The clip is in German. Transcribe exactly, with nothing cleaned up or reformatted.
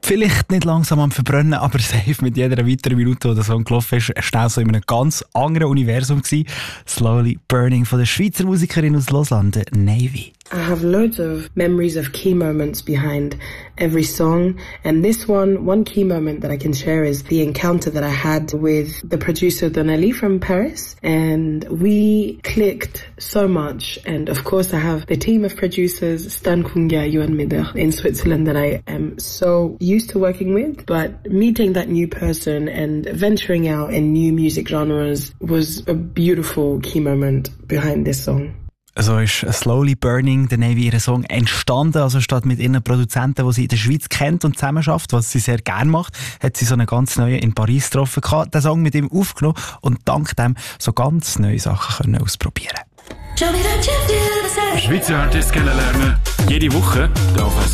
vielleicht nicht langsam am Verbrennen, aber safe mit jeder weiteren Minute, wo der Song gelaufen ist, schnell so in einem ganz anderen Universum gewesen. Slowly Burning von der Schweizer Musikerin aus Lausanne, Navy. I have loads of memories of key moments behind every song, and this one, one key moment that I can share is the encounter that I had with the producer Donnelly from Paris, and we clicked so much. And of course I have the team of producers, Stan Kunga, Johan Mider in Switzerland, that I am so used to working with, but meeting that new person and venturing out in new music genres was a beautiful key moment behind this song. So ist Slowly Burning, der Navy, ihr Song entstanden. Also statt mit ihren Produzenten, die sie in der Schweiz kennt und zusammenarbeitet, was sie sehr gerne macht, hat sie so einen ganz neuen in Paris getroffen, den Song mit ihm aufgenommen und dank dem so ganz neue Sachen können ausprobieren. Schweizer Artists kennenlernen. Jede Woche hier auf